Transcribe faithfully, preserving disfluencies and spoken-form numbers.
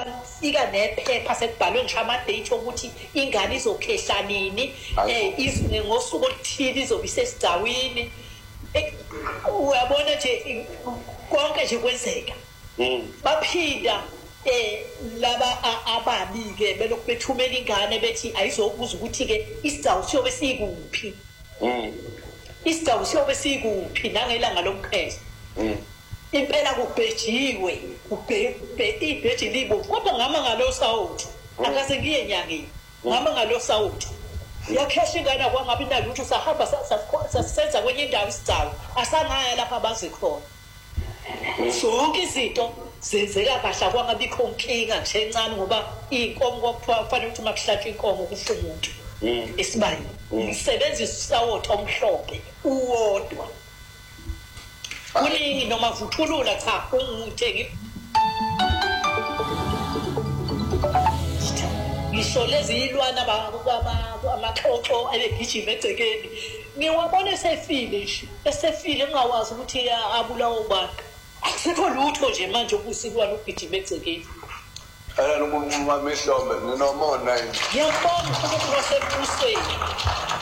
bafika nephepha sekubhalwe ngisho ama-date ukuthi ingane izokhehla nini um ngosuku oluthile izobe isesigcawini. Uyabona nje konke nje kwenzeka. Baphinda um laba ababi-ke belokhu bethumela ingane bethi ayizokubuza ukuthi-ke isigcawu siyobe siyikuphi. Isigcawu siyobe siyikuphi nangelanga lomkhehlo. Impela kubhejiwe ibheji libomvu kodwa ngama ngalo sawuthi akaze ngiye enyangeni ngama ngalo sawuthi yakhesha ingane kwangabi nalutho sahamba sasenza kwenye indawo isigcawu asangaya lapha baze khona. Zonke izinto zenzeka kahle kwangabikho inkinga nje encane ngoba inkomo kwafanele ukuthi makuhlatshwe inkomo kufa umuntu. Isibani ngisebenzisa usawoti omhlophe uwodwa. Kuningi noma vuthulula cha ungithengi ngisho lezi ilwana amaxoxo ebegijima egcekeni ngiwabona esefile nje esefile engawazi ukuthi abulawo bantu akusekho lutho nje manje okusilwana ukugijima egcekeni. Ayana umuntu mamihlombe ninomona yini ngiyabona ukuthi wasebusweni